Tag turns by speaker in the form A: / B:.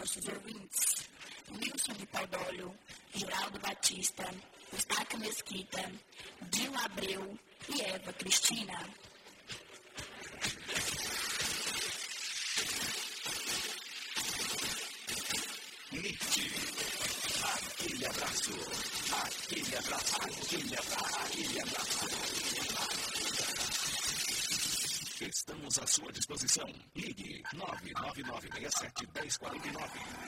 A: nossos ouvintes. Wilson de Paudólio, Geraldo Batista, Eustáquio Mesquita, Dil Abreu e Eva Cristina.
B: NIT. Aquele abraço. Aquele abraço. Aquele abraço. Aquele abraço. Estamos à sua disposição. Ligue 999671049.